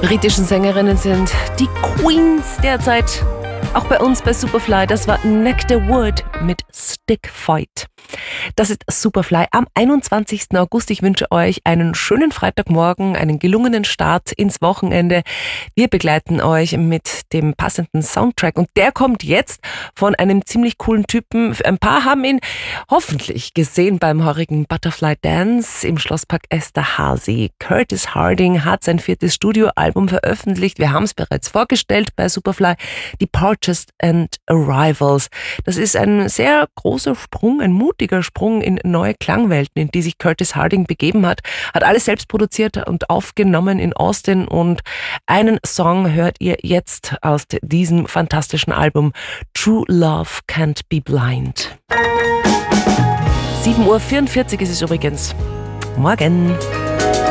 britischen Sängerinnen sind die Queens derzeit. Auch bei uns bei Superfly, das war Neck the Wood mit Stick Fight. Das ist Superfly am 21. August. Ich wünsche euch einen schönen Freitagmorgen, einen gelungenen Start ins Wochenende. Wir begleiten euch mit dem passenden Soundtrack und der kommt jetzt von einem ziemlich coolen Typen. Ein paar haben ihn hoffentlich gesehen beim heurigen Butterfly Dance im Schlosspark Esterhazy. Curtis Harding hat sein 4. Studioalbum veröffentlicht. Wir haben es bereits vorgestellt bei Superfly, Departures and Arrivals. Das ist ein sehr großer Sprung, ein mutiger Sprung in neue Klangwelten, in die sich Curtis Harding begeben hat. Hat alles selbst produziert und aufgenommen in Austin und einen Song hört ihr jetzt aus diesem fantastischen Album. True Love Can't Be Blind. 7:44 Uhr ist es übrigens. Morgen.